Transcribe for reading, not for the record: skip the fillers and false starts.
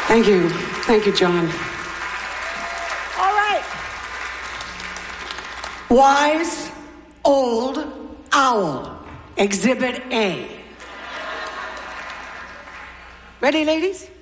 Thank you. Thank you, John. All right. Wise Old Owl, Exhibit A. Ready, ladies?